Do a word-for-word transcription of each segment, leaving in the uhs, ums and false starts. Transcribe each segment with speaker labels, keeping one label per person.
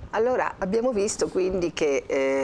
Speaker 1: Allora, abbiamo visto quindi che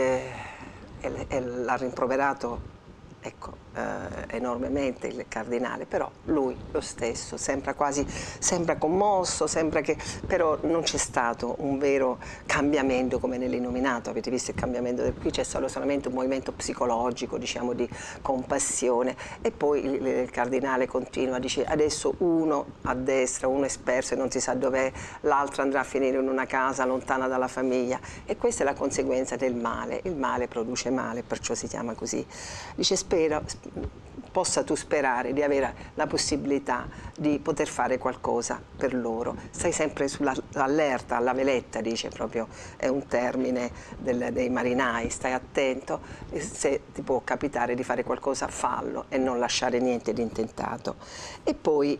Speaker 1: eh, l'ha rimproverato, ecco, eh, enormemente il cardinale, però lui lo stesso sembra quasi, sembra commosso, sembra che, però non c'è stato un vero cambiamento come nell'Innominato. Avete visto il cambiamento del qui, c'è stato solamente un movimento psicologico, diciamo, di compassione, e poi il, il cardinale continua, dice adesso uno a destra, uno è sperso e non si sa dov'è, l'altro andrà a finire in una casa lontana dalla famiglia, e questa è la conseguenza del male. Il male produce male, perciò si chiama così. Dice spera, possa tu sperare di avere la possibilità di poter fare qualcosa per loro. Stai sempre sull'allerta, alla veletta, dice, proprio è un termine del, dei marinai, stai attento, se ti può capitare di fare qualcosa fallo e non lasciare niente di intentato. E poi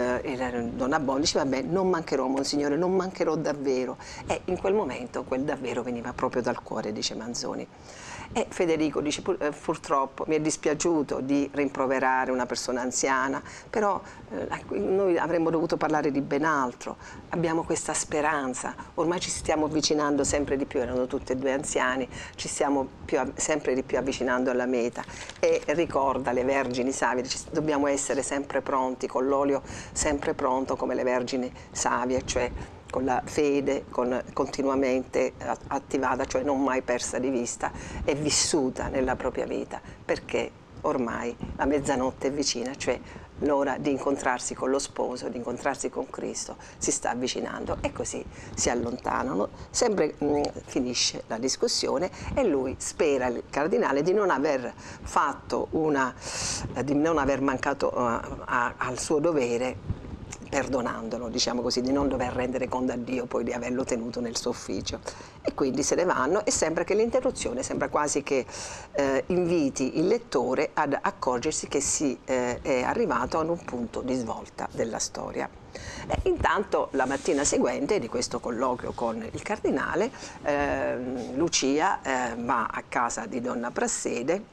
Speaker 1: eh, Don Abbondio dice vabbè, non mancherò, Monsignore, non mancherò davvero, e in quel momento quel davvero veniva proprio dal cuore, dice Manzoni. E Federico dice purtroppo mi è dispiaciuto di rimproverare una persona anziana, però eh, noi avremmo dovuto parlare di ben altro, abbiamo questa speranza, ormai ci stiamo avvicinando sempre di più, erano tutti e due anziani, ci stiamo più, sempre di più avvicinando alla meta, e ricorda le vergini savie, dobbiamo essere sempre pronti, con l'olio sempre pronto come le vergini savie, cioè con la fede con, continuamente attivata, cioè non mai persa di vista e vissuta nella propria vita, perché ormai la mezzanotte è vicina, cioè l'ora di incontrarsi con lo sposo, di incontrarsi con Cristo, si sta avvicinando, e così si allontanano. Sempre mh, finisce la discussione e lui spera, il cardinale, di non aver fatto una, di non aver mancato uh, a, al suo dovere, perdonandolo, diciamo così, di non dover rendere conto a Dio poi di averlo tenuto nel suo ufficio. E quindi se ne vanno, e sembra che l'interruzione sembra quasi che eh, inviti il lettore ad accorgersi che si eh, è arrivato ad un punto di svolta della storia. E intanto la mattina seguente di questo colloquio con il cardinale, eh, Lucia eh, va a casa di Donna Prassede,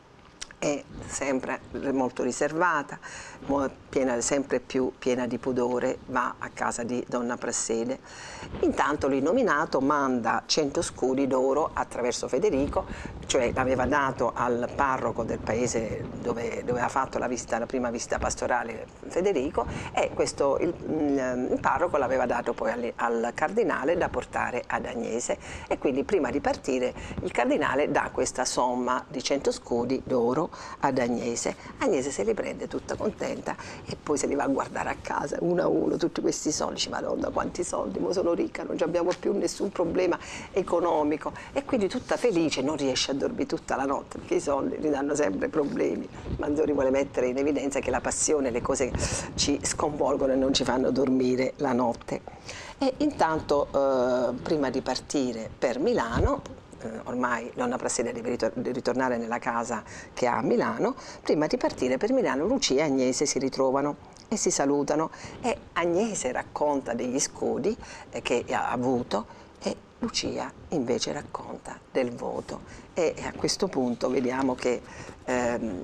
Speaker 1: è sempre molto riservata, piena, sempre più piena di pudore, va a casa di Donna Prassede. Intanto l'Innominato manda cento scudi d'oro attraverso Federico, cioè l'aveva dato al parroco del paese dove, dove aveva fatto la, visita, la prima visita pastorale Federico, e questo, il, il parroco l'aveva dato poi al, al cardinale da portare ad Agnese, e quindi prima di partire il cardinale dà questa somma di cento scudi d'oro ad Agnese. Agnese se li prende tutta contenta e poi se li va a guardare a casa uno a uno tutti questi soldi, dice Madonna quanti soldi, mo sono ricca, non abbiamo più nessun problema economico, e quindi tutta felice, non riesce a dormire tutta la notte perché i soldi gli danno sempre problemi. Manzoni vuole mettere in evidenza che la passione, le cose ci sconvolgono e non ci fanno dormire la notte. E intanto eh, prima di partire per Milano, ormai Donna Prassede deve ritornare nella casa che ha a Milano, prima di partire per Milano Lucia e Agnese si ritrovano e si salutano, e Agnese racconta degli scudi che ha avuto e Lucia invece racconta del voto, e a questo punto vediamo che ehm,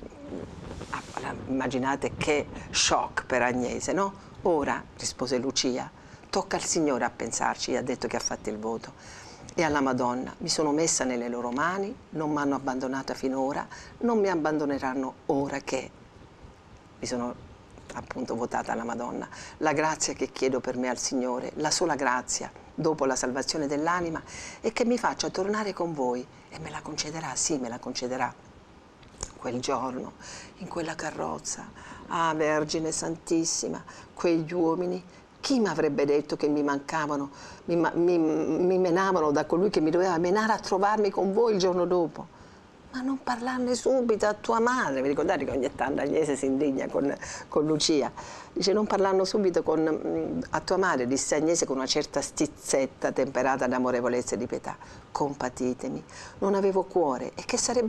Speaker 1: immaginate che shock per Agnese, no? Ora, rispose Lucia, tocca al Signore a pensarci, gli ha detto che ha fatto il voto, e alla Madonna, mi sono messa nelle loro mani, non mi hanno abbandonata finora, non mi abbandoneranno ora che mi sono appunto votata alla Madonna. La grazia che chiedo per me al Signore, la sola grazia dopo la salvazione dell'anima, è che mi faccia tornare con voi, e me la concederà, sì, me la concederà. Quel giorno, in quella carrozza, ah Vergine Santissima, quegli uomini, chi mi avrebbe detto che mi mancavano, mi, mi, mi menavano da colui che mi doveva menare a trovarmi con voi il giorno dopo? Ma non parlarne subito a tua madre. Vi ricordate che ogni tanto Agnese si indigna con, con Lucia? Dice non parlarne subito con, a tua madre, disse Agnese con una certa stizzetta temperata d'amorevolezza e di pietà. Compatitemi, non avevo cuore, e che sarebbe